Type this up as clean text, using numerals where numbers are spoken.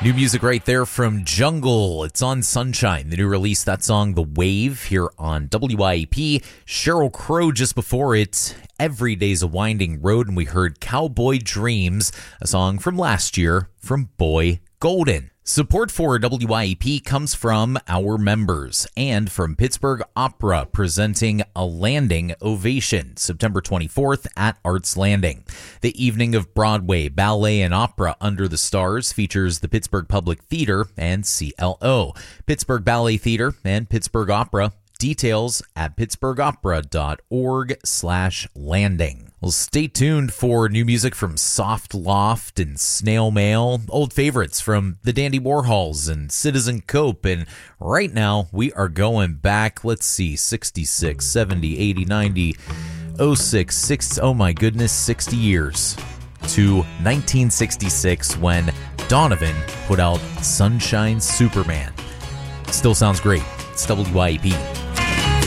New music right there from Jungle. It's on Sunshine, the new release. That song, The Wave, here on WIEP. Sheryl Crow just before it. Every Day's a Winding Road, and we heard Cowboy Dreams, a song from last year from Boy Golden. Support for WIEP comes from our members and from Pittsburgh Opera presenting A Landing Ovation, September 24th at Arts Landing. The evening of Broadway, ballet, and opera under the stars features the Pittsburgh Public Theater and CLO, Pittsburgh Ballet Theater, and Pittsburgh Opera. Details at pittsburghopera.org/landing. Well, stay tuned for new music from Soft Loft and Snail Mail, old favorites from the Dandy Warhols and Citizen Cope, and right now we are going back, let's see, 66, 70, 80, 90, 06, 6, oh my goodness, 60 years to 1966 when Donovan put out Sunshine Superman. Still sounds great. It's WIEP.